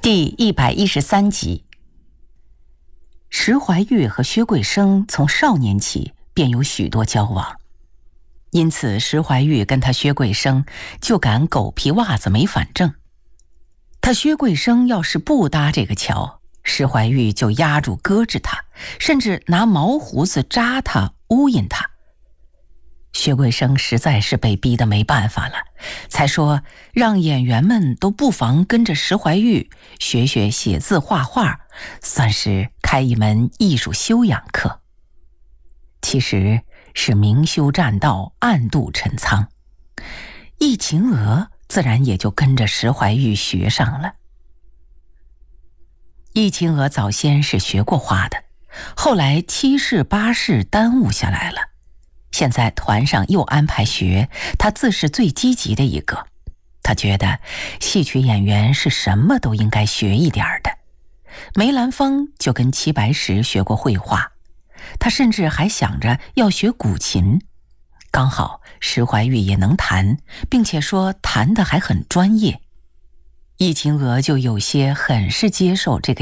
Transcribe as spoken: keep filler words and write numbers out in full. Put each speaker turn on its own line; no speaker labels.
第一百一十三集。石怀玉和薛桂生从少年起便有许多交往，因此石怀玉跟他薛桂生就敢狗皮袜子没反正。他薛桂生要是不搭这个桥，石怀玉就压住搁置他，甚至拿毛胡子扎他，乌引他。薛桂生实在是被逼得没办法了，才说让演员们都不妨跟着石怀玉学学写字画画，算是开一门艺术修养课。其实是明修栈道，暗度陈仓。易秦娥自然也就跟着石怀玉学上了。易秦娥早先是学过画的，后来七试八试耽误下来了。现在团上又安排学，他自是最积极的一个。他觉得戏曲演员是什么都应该学一点的。梅兰芳就跟齐白石学过绘画，他甚至还想着要学古琴。刚好石怀玉也能弹，并且说弹得还很专业。易秦娥就有些很是接受这个